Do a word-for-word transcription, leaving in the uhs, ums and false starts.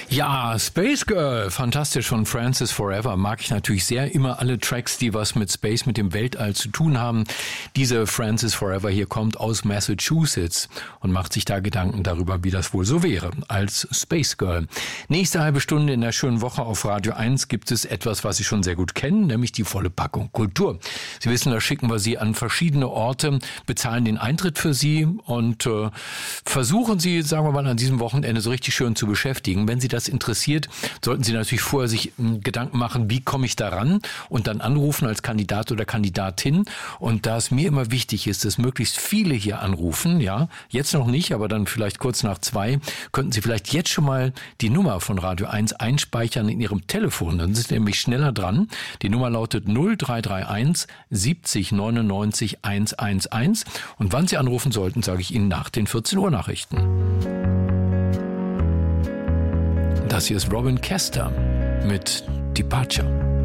Ja, Space Girl, fantastisch von Francis Forever, mag ich natürlich sehr. Immer alle Tracks, die was mit Space, mit dem Weltall zu tun haben. Diese Francis Forever hier kommt aus Massachusetts und macht sich da Gedanken darüber, wie das wohl so wäre als Space Girl. Nächste halbe Stunde in der schönen Woche auf Radio eins gibt es etwas, was Sie schon sehr gut kennen, nämlich die volle Packung Kultur. Sie wissen, da schicken wir Sie an verschiedene Orte, bezahlen den Eintritt für Sie und äh, versuchen Sie, sagen wir mal, an diesem Wochenende so richtig schön zu beschäftigen. Wenn Sie das interessiert, sollten Sie natürlich vorher sich Gedanken machen, wie komme ich daran und dann anrufen als Kandidat oder Kandidatin. Und da es mir immer wichtig ist, dass möglichst viele hier anrufen, ja, jetzt noch nicht, aber dann vielleicht kurz nach zwei, könnten Sie vielleicht jetzt schon mal die Nummer von Radio eins einspeichern in Ihrem Telefon. Dann sind Sie nämlich schneller dran. Die Nummer lautet null drei drei eins siebzig neunundneunzig hundertelf. Und wann Sie anrufen sollten, sage ich Ihnen nach den vierzehn Uhr Nachrichten. Das hier ist Robin Kester mit Departure.